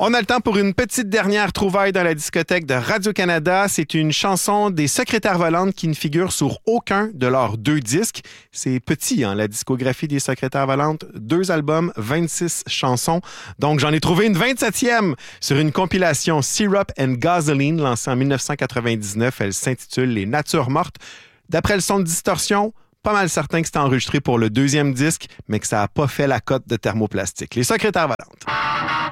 On a le temps pour une petite dernière trouvaille dans la discothèque de Radio-Canada. C'est une chanson des Secrétaires Volantes qui ne figure sur aucun de leurs 2 disques. C'est petit, la discographie des Secrétaires Volantes. 2 albums, 26 chansons. Donc, j'en ai trouvé une 27e sur une compilation Syrup and Gasoline lancée en 1999. Elle s'intitule Les Natures mortes. D'après le son de distorsion, pas mal certain que c'était enregistré pour le 2e disque, mais que ça n'a pas fait la cote de Thermoplastique. Les Secrétaires Volantes.